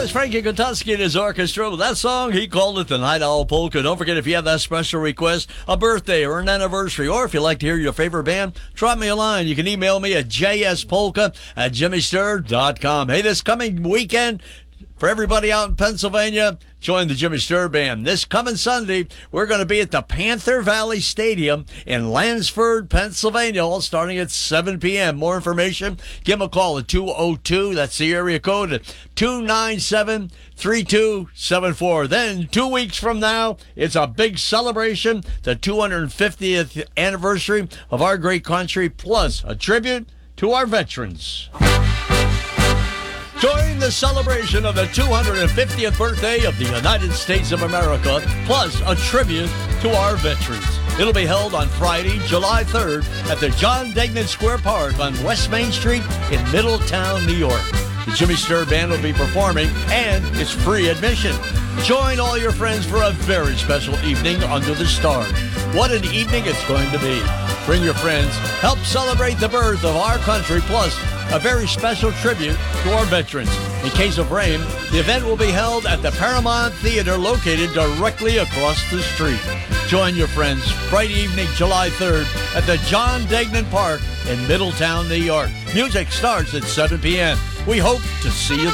was Frankie Kotowski and his orchestra with that song. He called it the Night Owl Polka. Don't forget, if you have that special request, a birthday or an anniversary, or if you'd like to hear your favorite band, drop me a line. You can email me at jspolka@jimmystir.com. Hey, this coming weekend, for everybody out in Pennsylvania, join the Jimmy Sturr Band. This coming Sunday, we're going to be at the Panther Valley Stadium in Lansford, Pennsylvania, all starting at 7 p.m. More information, give them a call at 202, that's the area code, at 297-3274. Then, 2 weeks from now, it's a big celebration, the 250th anniversary of our great country, plus a tribute to our veterans. Join the celebration of the 250th birthday of the United States of America, plus a tribute to our veterans. It'll be held on Friday, July 3rd at the John Degnan Square Park on West Main Street in Middletown, New York. The Jimmy Sturr Band will be performing, and it's free admission. Join all your friends for a very special evening under the stars. What an evening it's going to be. Bring your friends, help celebrate the birth of our country, plus a very special tribute to our veterans. In case of rain, the event will be held at the Paramount Theater located directly across the street. Join your friends Friday evening, July 3rd at the John Degnan Park in Middletown, New York. Music starts at 7 p.m. We hope to see you there.